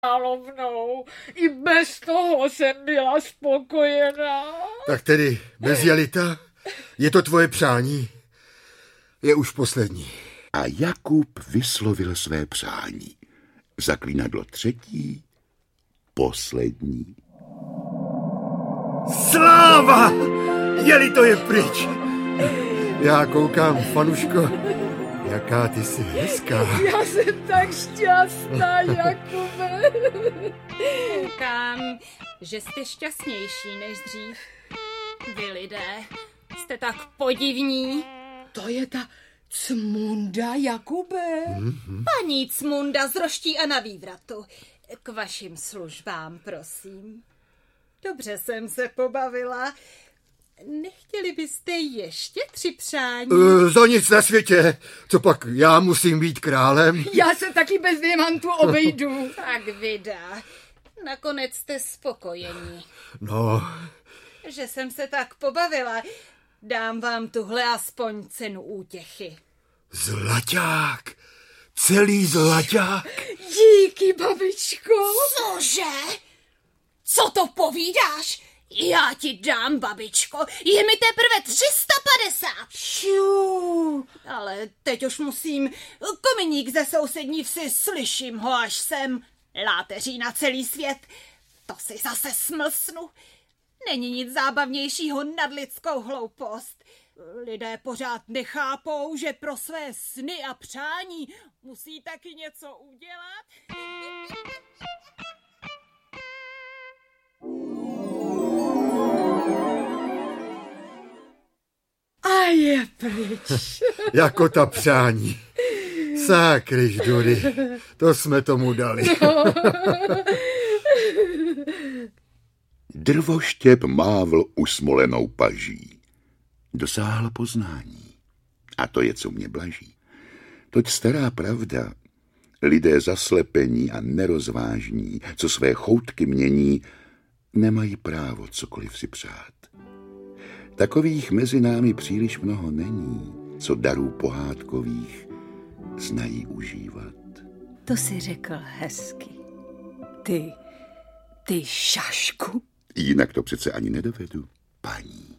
královnou. I bez toho jsem byla spokojená. Tak tedy bez Jalita? Je to tvoje přání? Je už poslední. A Jakub vyslovil své přání. Zaklínadlo třetí, poslední. Sláva! Jelito je pryč. Já koukám, Fanuško, jaká ty jsi hezká. Já jsem tak šťastná, Jakube. Koukám, že jste šťastnější než dřív. Vy lidé jste tak podivní. To je ta Cmunda, Jakube. Paní Cmunda z Roští a na Vývratu. K vašim službám, prosím. Dobře jsem se pobavila. Nechtěli byste ještě 3 přání? Za nic na světě. Co pak, já musím být králem? Já se taky bez diamantů obejdu. Tak vydá. Nakonec jste spokojení. No. Že jsem se tak pobavila. Dám vám tuhle aspoň cenu útěchy. Zlaťák. Celý zlaťák. Díky, babičko. Cože? Co to povídáš? Já ti dám, babičko. Je mi teprve 350. Šů. Ale teď už musím. Kominík ze sousední vsi, slyším ho až sem. Láteří na celý svět. To si zase smlsnu. Není nic zábavnějšího nad lidskou hloupost. Lidé pořád nechápou, že pro své sny a přání musí taky něco udělat. A je pryč. Jako ta přání. Sákryž, Dury. To jsme tomu dali. Drvoštěp mávl usmolenou paží. Dosáhl poznání. A to je, co mě blaží. Toť stará pravda. Lidé zaslepení a nerozvážní, co své choutky mění, nemají právo cokoliv si přát. Takových mezi námi příliš mnoho není, co darů pohádkových znají užívat. To si řekl hezky. Ty šašku. Jinak to přece ani nedovedu, paní.